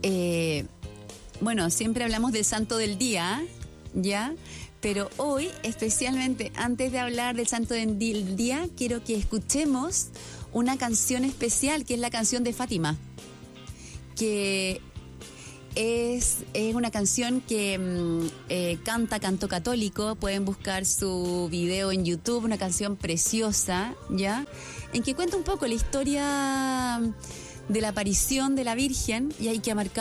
Bueno, siempre hablamos del santo del día, ¿ya? Pero hoy, especialmente antes de hablar del santo del día, quiero que escuchemos una canción especial, que es la canción de Fátima, que es una canción que canta Canto Católico. Pueden buscar su video en YouTube, una canción preciosa, ¿ya? En que cuenta un poco la historia de la aparición de la Virgen, y hay que marcar